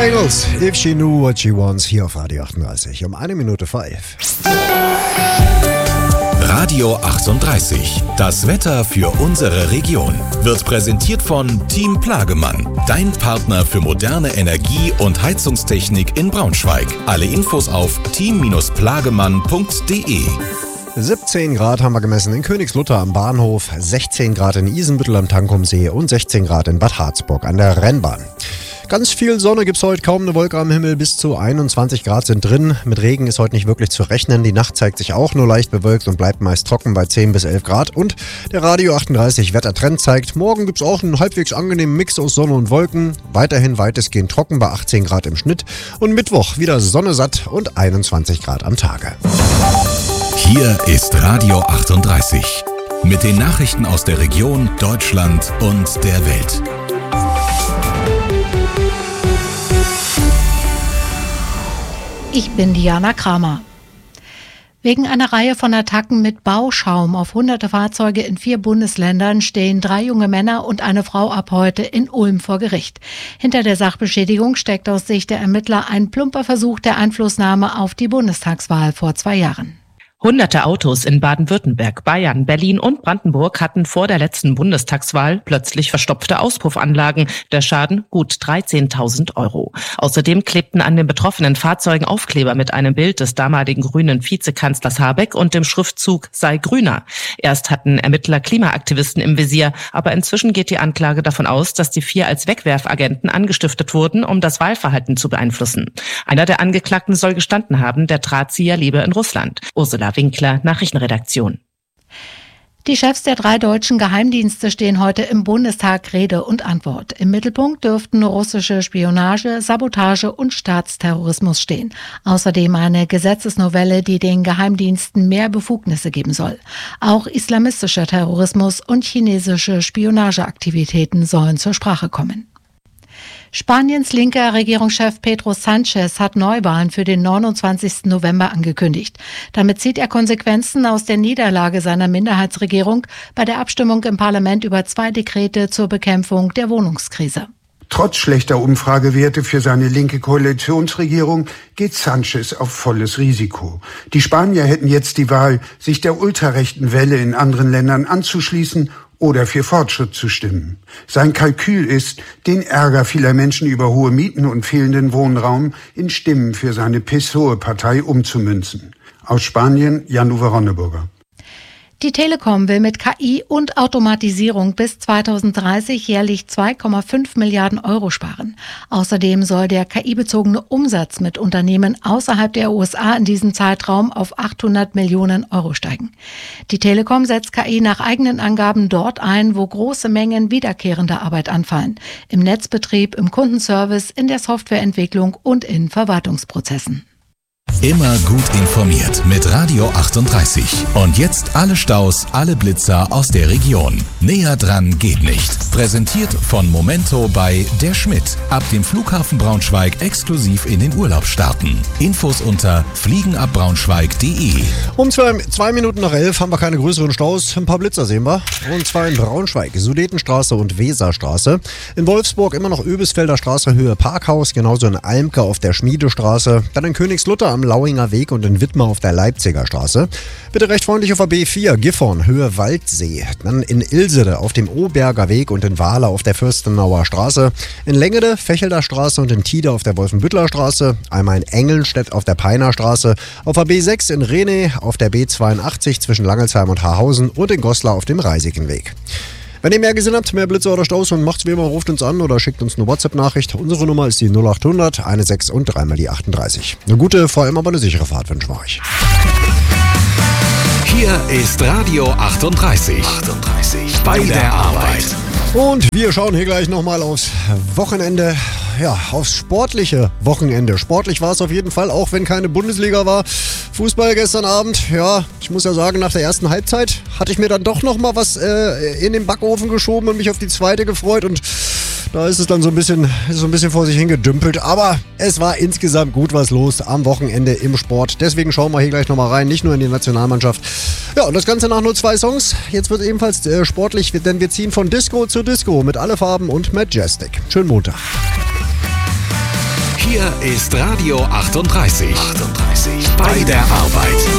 Angels, If She Knew What She Wants, hier auf Radio 38, um 1:11. Radio 38, das Wetter für unsere Region, wird präsentiert von Team Plagemann, dein Partner für moderne Energie- und Heizungstechnik in Braunschweig. Alle Infos auf team-plagemann.de. 17 Grad haben wir gemessen in Königslutter am Bahnhof, 16 Grad in Isenbüttel am Tankumsee und 16 Grad in Bad Harzburg an der Rennbahn. Ganz viel Sonne gibt's heute, kaum eine Wolke am Himmel, bis zu 21 Grad sind drin. Mit Regen ist heute nicht wirklich zu rechnen. Die Nacht zeigt sich auch nur leicht bewölkt und bleibt meist trocken bei 10 bis 11 Grad. Und der Radio 38 Wettertrend zeigt, morgen gibt's auch einen halbwegs angenehmen Mix aus Sonne und Wolken. Weiterhin weitestgehend trocken bei 18 Grad im Schnitt. Und Mittwoch wieder sonnesatt und 21 Grad am Tage. Hier ist Radio 38 mit den Nachrichten aus der Region, Deutschland und der Welt. Ich bin Diana Kramer. Wegen einer Reihe von Attacken mit Bauschaum auf hunderte Fahrzeuge in 4 Bundesländern stehen 3 junge Männer und eine Frau ab heute in Ulm vor Gericht. Hinter der Sachbeschädigung steckt aus Sicht der Ermittler ein plumper Versuch der Einflussnahme auf die Bundestagswahl vor 2 Jahren. Hunderte Autos in Baden-Württemberg, Bayern, Berlin und Brandenburg hatten vor der letzten Bundestagswahl plötzlich verstopfte Auspuffanlagen. Der Schaden gut 13.000 €. Außerdem klebten an den betroffenen Fahrzeugen Aufkleber mit einem Bild des damaligen grünen Vizekanzlers Habeck und dem Schriftzug "Sei grüner". Erst hatten Ermittler Klimaaktivisten im Visier, aber inzwischen geht die Anklage davon aus, dass die 4 als Wegwerfagenten angestiftet wurden, um das Wahlverhalten zu beeinflussen. Einer der Angeklagten soll gestanden haben, der Drahtzieher lebe in Russland. Ursula Winkler, Nachrichtenredaktion. Die Chefs der 3 deutschen Geheimdienste stehen heute im Bundestag Rede und Antwort. Im Mittelpunkt dürften russische Spionage, Sabotage und Staatsterrorismus stehen. Außerdem eine Gesetzesnovelle, die den Geheimdiensten mehr Befugnisse geben soll. Auch islamistischer Terrorismus und chinesische Spionageaktivitäten sollen zur Sprache kommen. Spaniens linker Regierungschef Pedro Sánchez hat Neuwahlen für den 29. November angekündigt. Damit zieht er Konsequenzen aus der Niederlage seiner Minderheitsregierung bei der Abstimmung im Parlament über 2 Dekrete zur Bekämpfung der Wohnungskrise. Trotz schlechter Umfragewerte für seine linke Koalitionsregierung geht Sánchez auf volles Risiko. Die Spanier hätten jetzt die Wahl, sich der ultrarechten Welle in anderen Ländern anzuschließen oder für Fortschritt zu stimmen. Sein Kalkül ist, den Ärger vieler Menschen über hohe Mieten und fehlenden Wohnraum in Stimmen für seine PSOE-Partei umzumünzen. Aus Spanien, Jan-Uwe Ronneburger. Die Telekom will mit KI und Automatisierung bis 2030 jährlich 2,5 Milliarden € sparen. Außerdem soll der KI-bezogene Umsatz mit Unternehmen außerhalb der USA in diesem Zeitraum auf 800 Millionen € steigen. Die Telekom setzt KI nach eigenen Angaben dort ein, wo große Mengen wiederkehrender Arbeit anfallen. Im Netzbetrieb, im Kundenservice, in der Softwareentwicklung und in Verwaltungsprozessen. Immer gut informiert mit Radio 38. Und jetzt alle Staus, alle Blitzer aus der Region. Näher dran geht nicht. Präsentiert von Momento bei Der Schmidt. Ab dem Flughafen Braunschweig exklusiv in den Urlaub starten. Infos unter fliegenabbraunschweig.de. Um 11:02 haben wir keine größeren Staus. Ein paar Blitzer sehen wir. Und zwar in Braunschweig, Sudetenstraße und Weserstraße. In Wolfsburg immer noch Öbisfelder Straße, Höhe Parkhaus. Genauso in Almke auf der Schmiedestraße. Dann in Königslutter am Lauinger Weg und in Wittmer auf der Leipziger Straße. Bitte recht freundlich auf der B4, Gifhorn, Höhe Waldsee. Dann in Ilsede auf dem Oberger Weg und in Wahler auf der Fürstenauer Straße. In Längede, Fechelder Straße und in Tide auf der Wolfenbüttler Straße. Einmal in Engelnstedt auf der Peiner Straße. Auf der B6 in Rehne, auf der B82 zwischen Langelsheim und Haarhausen und in Goslar auf dem Reisigenweg. Wenn ihr mehr gesehen habt, mehr Blitze oder Staus und macht's wie immer, ruft uns an oder schickt uns eine WhatsApp-Nachricht. Unsere Nummer ist die 0800 16 und 3 mal die 38. Eine gute, vor allem aber eine sichere Fahrt wünschen wir euch. Hier ist Radio 38. Bei der Arbeit. Und wir schauen hier gleich nochmal aufs Wochenende. Ja, aufs sportliche Wochenende. Sportlich war es auf jeden Fall, auch wenn keine Bundesliga war. Fußball gestern Abend, ja, ich muss ja sagen, nach der ersten Halbzeit hatte ich mir dann doch nochmal was in den Backofen geschoben und mich auf die zweite gefreut. Und da ist es dann so ein bisschen vor sich hingedümpelt. Aber es war insgesamt gut was los am Wochenende im Sport. Deswegen schauen wir hier gleich nochmal rein, nicht nur in die Nationalmannschaft. Ja, und das Ganze nach nur 2 Songs. Jetzt wird es ebenfalls sportlich, denn wir ziehen von Disco zu Disco mit Alle Farben und Majestic. Schönen Montag. Hier ist Radio 38. Bei der Arbeit.